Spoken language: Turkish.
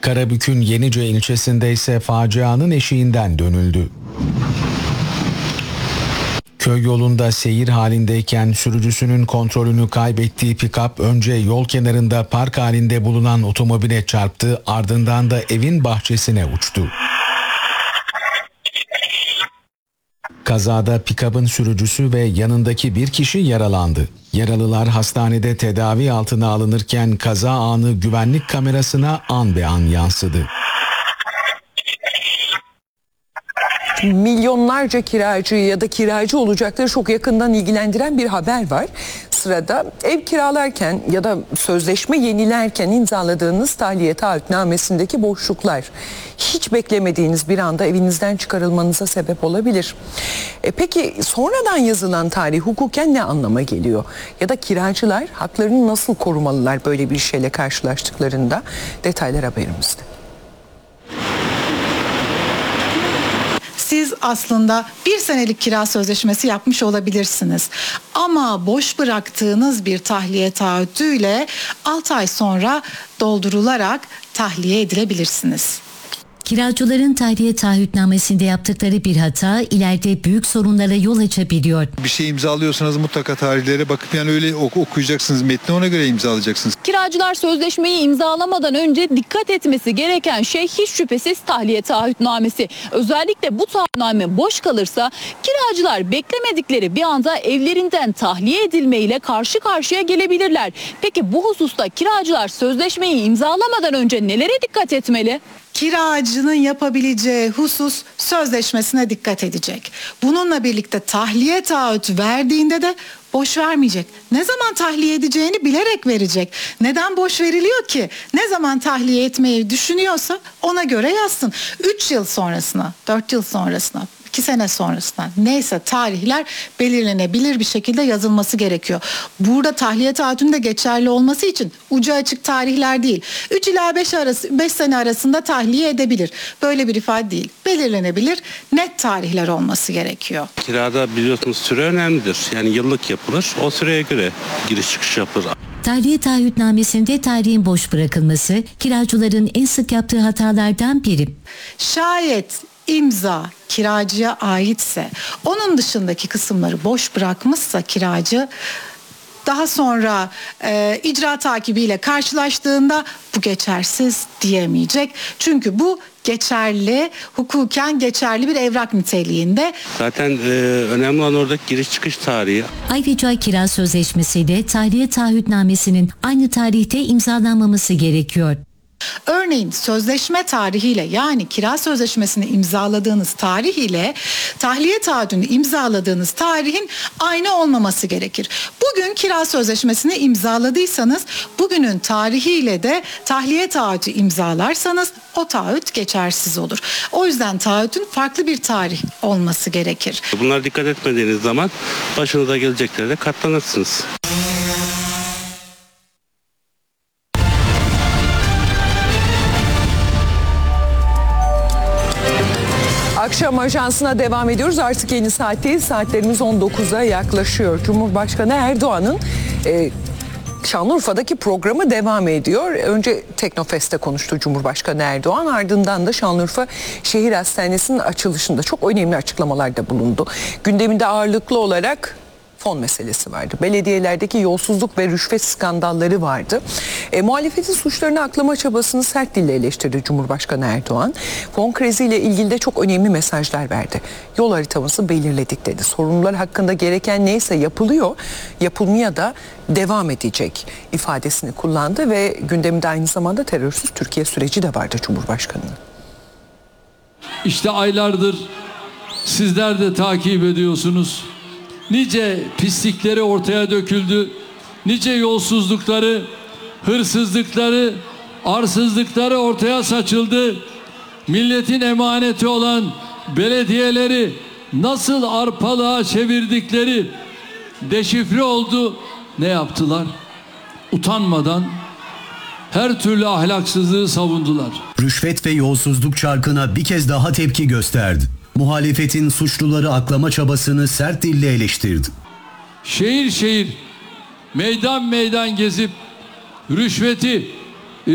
Karabük'ün Yenice ilçesinde ise facianın eşiğinden dönüldü. Köy yolunda seyir halindeyken sürücüsünün kontrolünü kaybettiği pikap önce yol kenarında park halinde bulunan otomobile çarptı, ardından da evin bahçesine uçtu. Kazada pikabın sürücüsü ve yanındaki bir kişi yaralandı. Yaralılar hastanede tedavi altına alınırken kaza anı güvenlik kamerasına an be an yansıdı. Milyonlarca kiracı ya da kiracı olacakları çok yakından ilgilendiren bir haber var. Sırada ev kiralarken ya da sözleşme yenilerken imzaladığınız tahliye taahhütnamesindeki boşluklar hiç beklemediğiniz bir anda evinizden çıkarılmanıza sebep olabilir. Peki sonradan yazılan tarih hukuken ne anlama geliyor? Ya da kiracılar haklarını nasıl korumalılar böyle bir şeyle karşılaştıklarında? Detaylar haberimizde. Siz aslında 1 senelik kira sözleşmesi yapmış olabilirsiniz. Ama boş bıraktığınız bir tahliye taahhütüyle 6 ay sonra doldurularak tahliye edilebilirsiniz. Kiracıların tahliye taahhütnamesinde yaptıkları bir hata ileride büyük sorunlara yol açabiliyor. Bir şey imzalıyorsanız mutlaka tarihlere bakıp yani öyle okuyacaksınız, metni ona göre imzalayacaksınız. Kiracılar sözleşmeyi imzalamadan önce dikkat etmesi gereken şey hiç şüphesiz tahliye taahhütnamesi. Özellikle bu taahhütname boş kalırsa kiracılar beklemedikleri bir anda evlerinden tahliye edilmeyle karşı karşıya gelebilirler. Peki bu hususta kiracılar sözleşmeyi imzalamadan önce nelere dikkat etmeli? Kiracının yapabileceği husus sözleşmesine dikkat edecek. Bununla birlikte tahliye taahhütü verdiğinde de boş vermeyecek. Ne zaman tahliye edeceğini bilerek verecek. Neden boş veriliyor ki? Ne zaman tahliye etmeyi düşünüyorsa ona göre yazsın. 3 yıl sonrasına, 4 yıl sonrasına, 2 sene sonrasına neyse tarihler belirlenebilir bir şekilde yazılması gerekiyor. Burada tahliye taahhütünün de geçerli olması için ucu açık tarihler değil. 3 ila 5 sene arasında tahliye edebilir. Böyle bir ifade değil. Belirlenebilir net tarihler olması gerekiyor. Kirada biliyorsunuz süre önemlidir. Yani yıllık yapılır. O süreye göre giriş çıkış yapılır. Tahliye taahhütnamesinde tarihin boş bırakılması kiracıların en sık yaptığı hatalardan biri. Şayet imza kiracıya aitse, onun dışındaki kısımları boş bırakmışsa kiracı, daha sonra icra takibiyle karşılaştığında bu geçersiz diyemeyecek. Çünkü bu geçerli, hukuken geçerli bir evrak niteliğinde. Zaten önemli olan oradaki giriş çıkış tarihi. Ayrıca kira sözleşmesiyle tahliye taahhütnamesinin aynı tarihte imzalanmaması gerekiyor. Örneğin sözleşme tarihiyle yani kira sözleşmesini imzaladığınız tarih ile tahliye taahhütünü imzaladığınız tarihin aynı olmaması gerekir. Bugün kira sözleşmesini imzaladıysanız bugünün tarihiyle de tahliye taahhütü imzalarsanız o taahhüt geçersiz olur. O yüzden taahhütün farklı bir tarih olması gerekir. Bunlara dikkat etmediğiniz zaman başınıza geleceklere de katlanırsınız. Akşam ajansına devam ediyoruz. Artık yeni saatteyiz. Saatlerimiz 19'a yaklaşıyor. Cumhurbaşkanı Erdoğan'ın Şanlıurfa'daki programı devam ediyor. Önce Teknofest'te konuştu Cumhurbaşkanı Erdoğan. Ardından da Şanlıurfa Şehir Hastanesi'nin açılışında çok önemli açıklamalarda bulundu. Gündeminde ağırlıklı olarak fon meselesi vardı. Belediyelerdeki yolsuzluk ve rüşvet skandalları vardı. Muhalefetin suçlarını aklama çabasını sert dille eleştirdi Cumhurbaşkanı Erdoğan. Fon kriziyle ilgili de çok önemli mesajlar verdi. Yol haritamızı belirledik dedi. Sorunlar hakkında gereken neyse yapılıyor, yapılmaya da devam edecek ifadesini kullandı ve gündeminde aynı zamanda terörsüz Türkiye süreci de vardı Cumhurbaşkanı'nın. İşte aylardır sizler de takip ediyorsunuz. Nice pislikleri ortaya döküldü. Nice yolsuzlukları, hırsızlıkları, arsızlıkları ortaya saçıldı. Milletin emaneti olan belediyeleri nasıl arpalığa çevirdikleri deşifre oldu. Ne yaptılar? Utanmadan her türlü ahlaksızlığı savundular. Rüşvet ve yolsuzluk çarkına bir kez daha tepki gösterdi. Muhalefetin suçluları aklama çabasını sert dille eleştirdi. Şehir şehir, meydan meydan gezip rüşveti,